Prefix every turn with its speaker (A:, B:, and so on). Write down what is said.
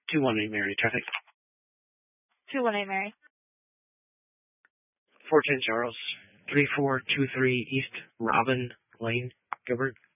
A: 218 Mary, traffic.
B: 218 Mary.
A: 410 Charles. 3423 East Robin Lane, Gilbert.